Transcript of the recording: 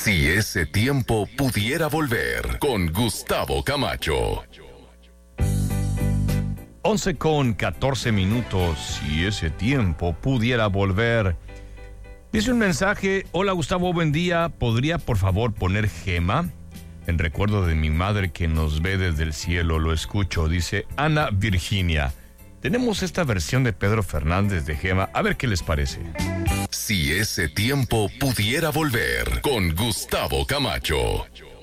Si ese tiempo pudiera volver, con Gustavo Camacho. 11:14. Si ese tiempo pudiera volver. Dice un mensaje: hola Gustavo, buen día. ¿Podría por favor poner Gema? En recuerdo de mi madre que nos ve desde el cielo, lo escucho. Dice Ana Virginia. Tenemos esta versión de Pedro Fernández de Gema. A ver qué les parece. Si ese tiempo pudiera volver, con Gustavo Camacho.